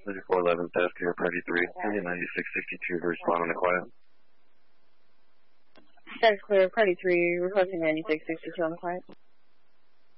3411, South Clear, Party 3, 9662 to respond on the quiet. South Clear, Party 3, requesting 9662 on the quiet.